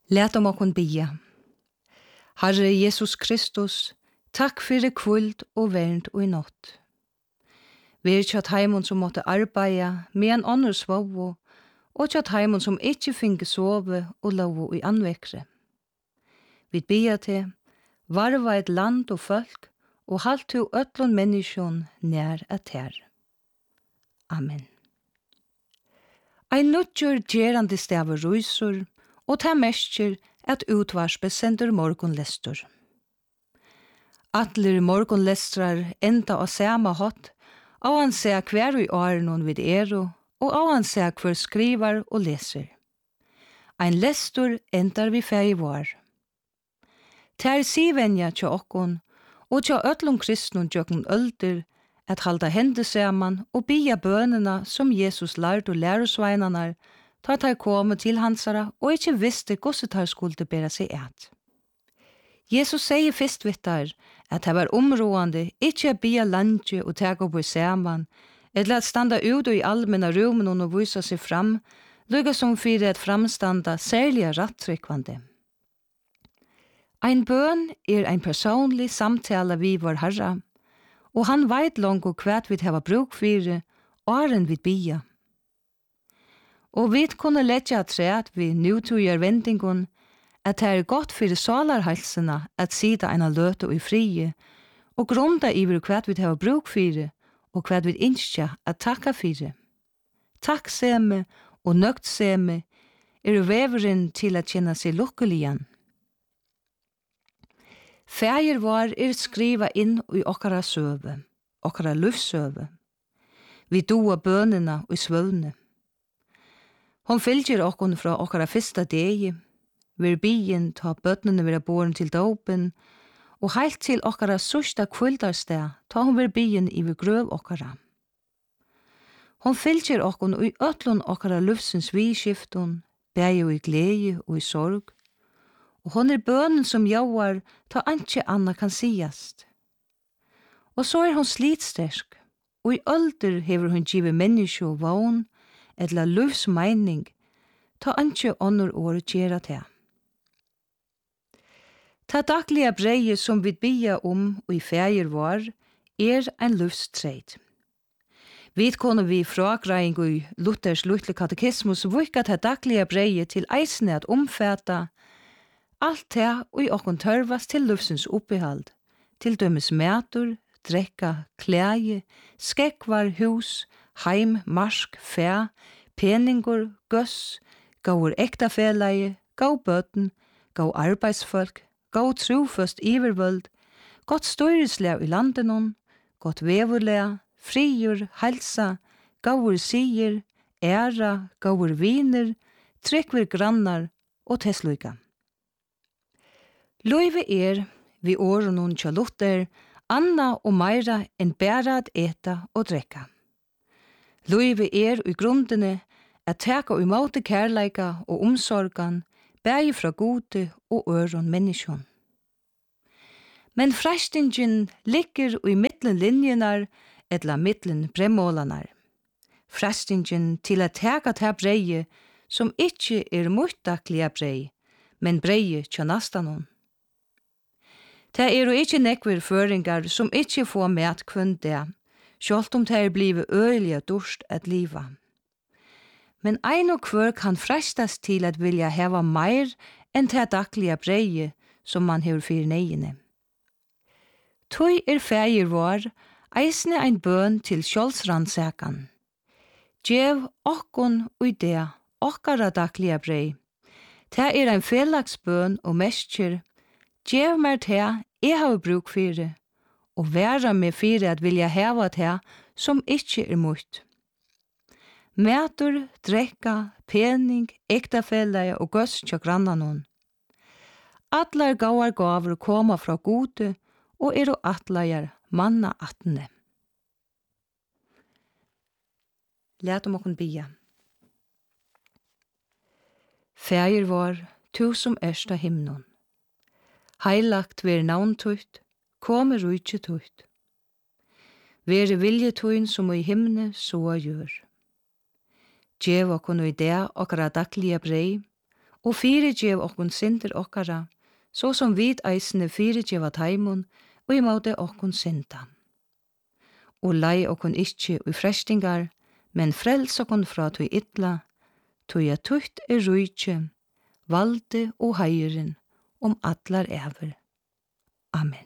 Læt om okon bia. Herre Jesus Kristus, takk fyrir kvöld og vernt og i natt. Vi tjatt heimon som måtte arbeida med en annor svovo, og tjatt heimon som ikkje finke sove og lovo i anvekre. Vi bia til, varva et land og folk, og halt to ötlun menneskjon nær at her. Amen. Ein nutjur gerandi stavar ruisur, og ta mestjer at utvarspe sender morgonlestur. Atler morgonlestrar enda av sama hot, og han ser hver i årenon vid ero, og han ser hver skrivar og leser. Ein lestur endar vi fei var. Ter sivenja tja okkon, og tja ötlun kristnun tjökun ölder, at halda hende saman og bia bønena som Jesus lærte og lærusveinanar, ta tar komme til hansara og ikkje visste hvordan tar skulle bæra seg et. Jesus sier fyrst vittar at det var områende ikkje å bia landje og tega på saman, eller at standa ut i allmenna rummen og vysa seg fram, lukka som fyrir et framstanda særlig rattrykkvande. Ein bøn ein personlig samtale vi vår Herre, og han veit langt og kvært vi hava bruk fyrir, åren vi bia. Og vi kunne letja træt vi nutugjer vendingon, at det godt fyrir salarhalsena at sida eina løte og i frie, og grunda iver kvært vi hava bruk fyrir, og kvært vi innskja at takka fyrir. Takkseme og nøgtseme veveren til at kjenna seg lukkeligan. Fægir var skriva inn i okkara søve, okkara lufsøve. Vi doa bønena og i svøvne. Hon fylgjer okkon fra okkara fyrsta degi, vir bien ta bøtnene vera boren til dåpen, og heilt til okkara sørsta kvöldarsted ta hon vir bien i vir grøv okkara. Hon fylgjer okkon i ötlun okkara lufsens viskiftun, bæg i glede og i sorg, og hon bønnen som jauar ta antje anna kan siast. Og så hon slitstersk, og i ölder hever hon givet menneske og vogn, etla lufs meining, ta antje annor år gjera til. Ta daglige breie som vi bia og i fægir var, ein lufstreit. Vidkone vi fragreing og i Luthers lutle katekismus vukka ta daglige breie til eisne at omfæta alt det og i okkon tørvas til lufsens oppehald, til dømes mætur, drekka, klæje, skekvar, hus, heim, marsk, fæ, peningur, gøss, gaur ektafelaie, gau bøten, gau arbeidsfolk, gau truføst ivervøld, gott støyreslæv i landenon, gott vevurlæv, friur, halsa, gaur sier, æra, gaur viner, trykkver grannar og tesluika. Løyve vi årenon tja Luther, anna og meira enn bæra at eta og drekka. Løyve i grundene at teka i måte kærleika og omsorgan, bægi fra gode og øron menneskjon. Men frestingen ligger i mittlen linjenar etla mittlen bremålanar. Frestingen til at teka ta breie som ikkje muttakliga brei, men breie tja nastanon. Det jo ikkje nekver føringar som ikkje får med kvønde, sjålt om det blivet øyelig dorst at liva. Men ein og kvør kan frestas til at vilja heva meir enn det daglige breie som man hever fyrir negine. Tøy fægir var, eisne ein bøn til sjålsrannsakan. Gjev okkon ui det, okkara daglige brei. Det ein felagsbøn og mestjer, gjev mer te, har bruk fyrir, og væra med fyrir at vilja heva te som ikkje mot. Mætur, drekka, pening, ektafellei og gøss tja grannanon. Atlar gauar gavur koma fra gode, og atlajar manna attne. Læt om okon bia. Fægir var, tu som ersta himnon. Heilagt ver navntøyt, kommer rujtje tøyt. Vere viljetøyn som i himne så gjør. Gjev okkon i det okkara daglige brei, og fyrirgjev okkun synder okkara, så som vit eisne fyrirgjeva taimon, og imåte okkun synda. Og lei okkun ikkje ui frestingar, men frels okkun fra tui illa, tui at tutt rujtje, valde og heiren, allar æver. Amen.